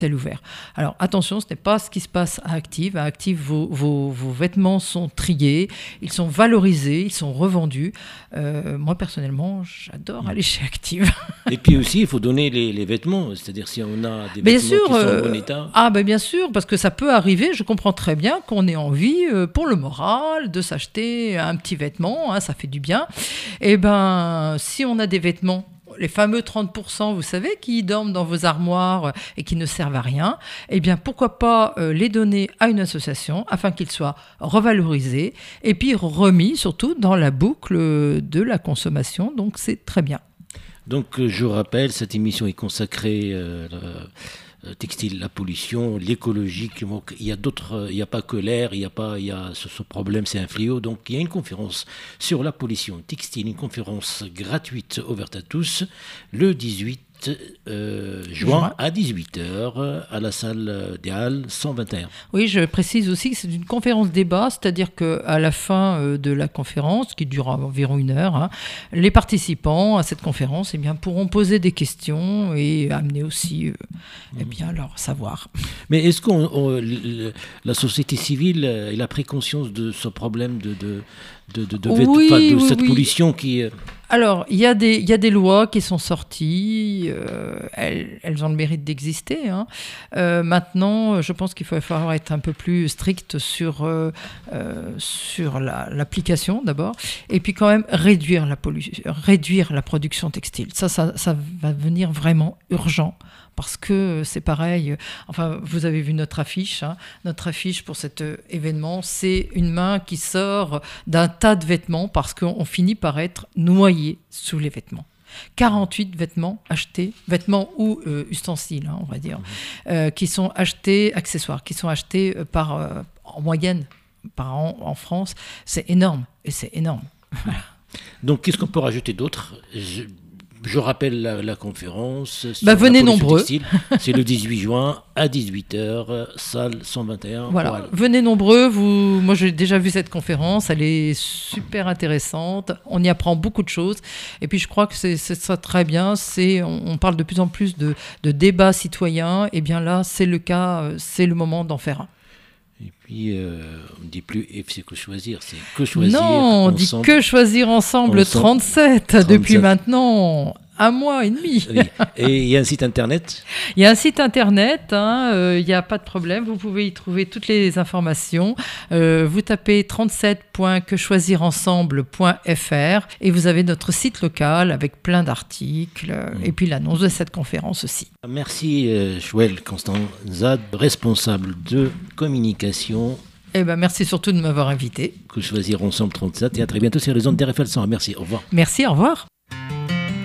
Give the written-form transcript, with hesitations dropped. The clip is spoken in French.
ouvert. Alors attention, ce n'est pas ce qui se passe à Active. À Active, vos vêtements sont triés, ils sont valorisés, ils sont revendus. Moi personnellement, j'adore aller chez Active. Et puis aussi, il faut donner les vêtements, c'est-à-dire si on a des vêtements qui sont en bon état. Ah ben bien sûr, parce que ça peut arriver, je comprends très bien qu'on ait envie, pour le moral, de s'acheter un petit vêtement, ça fait du bien. Et ben, si on a des vêtements, les fameux 30%, vous savez, qui dorment dans vos armoires et qui ne servent à rien, eh bien, pourquoi pas les donner à une association afin qu'ils soient revalorisés et puis remis surtout dans la boucle de la consommation. Donc, c'est très bien. Donc, je rappelle, cette émission est consacrée textile, la pollution, l'écologie. Il y a d'autres, il n'y a pas que l'air, il y a ce problème, c'est un fléau. Donc il y a une conférence sur la pollution textile, une conférence gratuite ouverte à tous, le 18 juin à 18h à la salle des Halles 121. Oui, je précise aussi que c'est une conférence débat, c'est-à-dire qu'à la fin de la conférence, qui durera environ 1 heure, les participants à cette conférence pourront poser des questions et amener aussi leur savoir. Mais est-ce que la société civile elle a pris conscience de ce problème de cette pollution qui... Alors, il y a des lois qui sont sorties, elles ont le mérite d'exister. Maintenant, je pense qu'il va falloir être un peu plus strict sur l'application d'abord, et puis quand même réduire la production textile. Ça va devenir vraiment urgent. Parce que c'est pareil, vous avez vu notre affiche. Notre affiche pour cet événement, c'est une main qui sort d'un tas de vêtements parce qu'on finit par être noyé sous les vêtements. 48 vêtements achetés, vêtements ou ustensiles, on va dire, qui sont achetés, accessoires, qui sont achetés en moyenne par an en France. C'est énorme, et c'est énorme. Voilà. Donc, qu'est-ce qu'on peut rajouter d'autre ? Je rappelle la conférence. Venez nombreux. Textile. C'est le 18 juin à 18h, salle 121. Voilà. Venez nombreux. Moi, j'ai déjà vu cette conférence. Elle est super intéressante. On y apprend beaucoup de choses. Et puis, je crois que c'est ça très bien. On parle de plus en plus de débats citoyens. Et bien là, c'est le cas. C'est le moment d'en faire un. Et puis, on ne dit plus FC que choisir, c'est que choisir ensemble. Non, on dit que choisir ensemble 37 depuis maintenant 1 mois et demi. Oui. Et il y a un site internet ? Il y a un site internet, il n'y a pas de problème, vous pouvez y trouver toutes les informations. Vous tapez 37.quechoisirensemble.fr et vous avez notre site local avec plein d'articles et puis l'annonce de cette conférence aussi. Merci Joëlle Constanzade, responsable de communication. Merci surtout de m'avoir invité. Que choisir ensemble 37 et à très bientôt sur les ondes d'RFL 100. Merci, au revoir. Merci, au revoir.